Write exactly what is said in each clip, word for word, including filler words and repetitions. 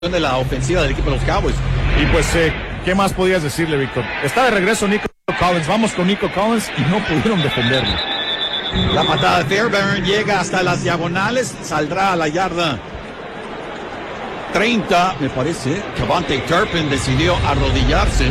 de la ofensiva del equipo de los Cowboys. Y pues, eh, ¿qué más podías decirle, Víctor? Está de regreso Nico Collins, vamos con Nico Collins y no pudieron defenderlo. La patada de Fairbairn llega hasta las diagonales, saldrá a la yarda treinta, me parece. Cavante Turpin decidió arrodillarse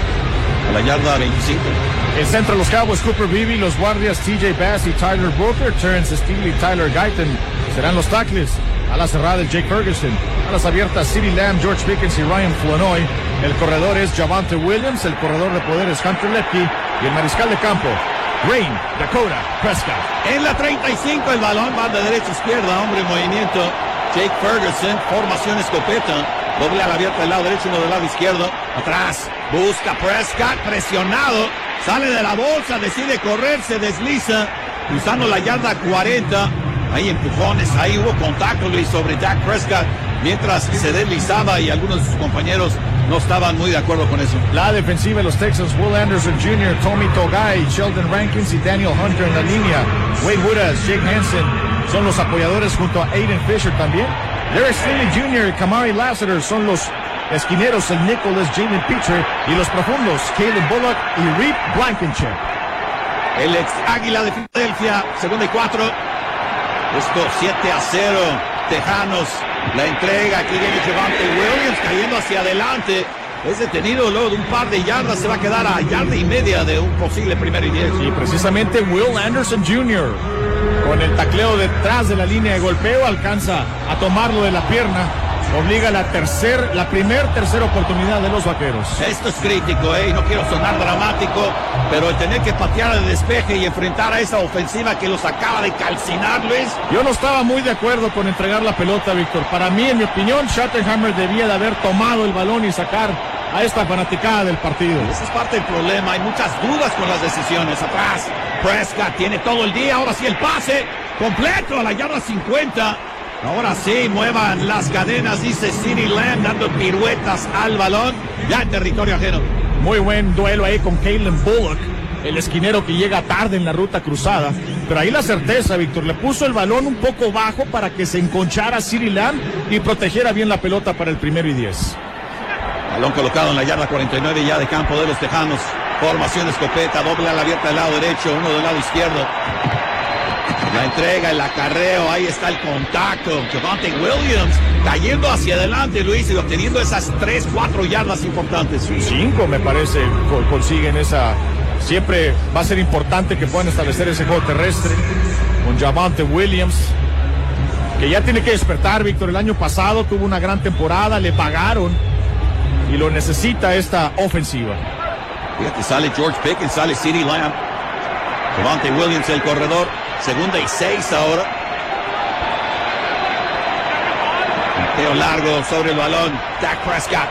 a la yarda veinticinco. El centro de los Cowboys, Cooper Beebe, los guardias T J Bass y Tyler Booker, Terrence Steele y Tyler Guyton serán los tackles. A la cerrada el Jake Ferguson, a las abiertas CeeDee Lamb, George Pickens y Ryan Flournoy. El corredor es Javonte Williams, el corredor de poder es Hunter Lepke y el mariscal de campo, Rayne Dakota Prescott. En la treinta y cinco el balón va de derecha a izquierda, hombre en movimiento. Jake Ferguson, formación escopeta, doble a la abierta del lado derecho, uno del lado izquierdo. Atrás, busca Prescott, presionado, sale de la bolsa, decide correr, se desliza, cruzando la yarda cuarenta. Hay empujones, ahí hubo contacto, Luis, sobre Dak Prescott, mientras se deslizaba y algunos de sus compañeros no estaban muy de acuerdo con eso. La defensiva de los Texans, Will Anderson junior, Tommy Togai, Sheldon Rankins y Daniel Hunter en la línea. Wade Woodas, Jake Hansen son los apoyadores junto a Aiden Fisher también. Derek Stingley junior y Kamari Lassiter son los esquineros, el Nicholas, Jalen Petrie y los profundos, Caleb Bullock y Reed Blankenship. El ex Águila de Filadelfia, segunda y cuatro. Esto siete a cero, Tejanos, la entrega, aquí viene Javonte Williams cayendo hacia adelante, es detenido luego de un par de yardas, se va a quedar a yarda y media de un posible primero y diez. Y precisamente Will Anderson junior, con el tacleo detrás de la línea de golpeo, alcanza a tomarlo de la pierna, obliga la tercer, la primer tercera oportunidad de los vaqueros. Esto es crítico, eh, y no quiero sonar dramático, pero el tener que patear el despeje y enfrentar a esa ofensiva que los acaba de calcinar, Luis. Yo no estaba muy de acuerdo con entregar la pelota, Víctor. Para mí, en mi opinión, Schottenheimer debía de haber tomado el balón y sacar a esta fanaticada del partido. Ese es parte del problema, hay muchas dudas con las decisiones. Atrás, Prescott tiene todo el día, ahora sí el pase completo a la yarda cincuenta. Ahora sí, muevan las cadenas, dice CeeDee Lamb, dando piruetas al balón, ya en territorio ajeno. Muy buen duelo ahí con Caleb Bullock, el esquinero que llega tarde en la ruta cruzada. Pero ahí la certeza, Víctor, le puso el balón un poco bajo para que se enconchara CeeDee Lamb y protegiera bien la pelota para el primero y diez. Balón colocado en la yarda cuarenta y nueve ya de campo de los Tejanos. Formación escopeta, doble a la abierta del lado derecho, uno del lado izquierdo. La entrega, el acarreo, ahí está el contacto. Javonte Williams cayendo hacia adelante, Luis, y obteniendo esas tres, cuatro yardas importantes. Cinco, me parece, consiguen esa. Siempre va a ser importante que puedan establecer ese juego terrestre con Javonte Williams, que ya tiene que despertar, Víctor. El año pasado tuvo una gran temporada, le pagaron y lo necesita esta ofensiva. Fíjate, sale George Pickens, sale CeeDee Lamb. Javonte Williams, el corredor. Segunda y seis ahora. Teo largo sobre el balón. Dak Prescott.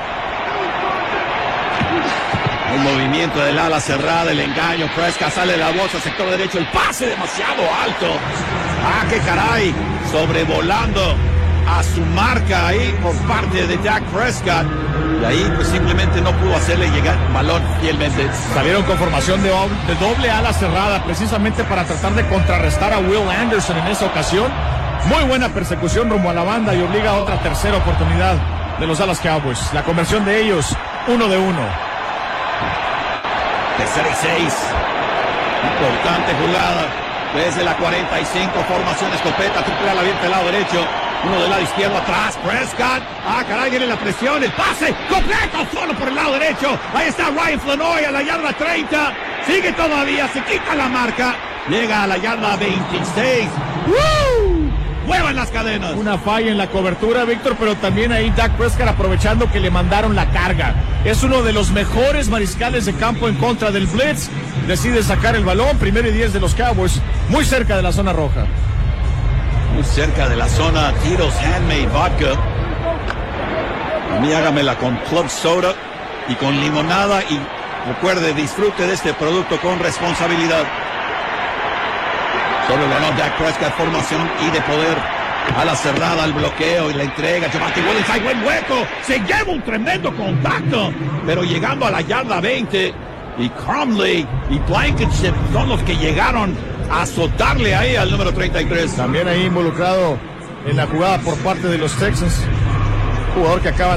El movimiento del ala cerrada, el engaño. Prescott sale de la bolsa, sector derecho. El pase demasiado alto. Ah, qué caray. Sobrevolando a su marca ahí por parte de Dak Prescott. Y ahí pues simplemente no pudo hacerle llegar balón fielmente. Salieron con formación de, de doble ala cerrada precisamente para tratar de contrarrestar a Will Anderson en esa ocasión. Muy buena persecución rumbo a la banda y obliga a otra tercera oportunidad de los Dallas Cowboys. La conversión de ellos, uno de uno. Tercera y seis. Importante jugada. Desde la cuarenta y cinco, formación escopeta, triple a la abierta del lado derecho. Uno del lado izquierdo atrás, Prescott. Ah, caray, viene la presión, el pase completo, solo por el lado derecho. Ahí está Ryan Flournoy a la yarda treinta. Sigue todavía, se quita la marca. Llega a la yarda veintiséis. ¡Woo! Muevan las cadenas. Una falla en la cobertura, Víctor, pero también ahí Dak Prescott aprovechando que le mandaron la carga. Es uno de los mejores mariscales de campo en contra del blitz. Decide sacar el balón, primero y diez de los Cowboys, muy cerca de la zona roja. Muy cerca de la zona, Tito's Handmade Vodka. A mí hágamela con club soda y con limonada y recuerde, disfrute de este producto con responsabilidad. Sobre el balón, Dak Prescott, formación y de poder. A la cerrada, al bloqueo y la entrega. Javonte Williams, hay buen hueco. Se lleva un tremendo contacto. Pero llegando a la yarda veinte. Y Crumley y Blankenship son los que llegaron a azotarle ahí al número treinta y tres. También ahí involucrado en la jugada por parte de los Texans jugador que acaba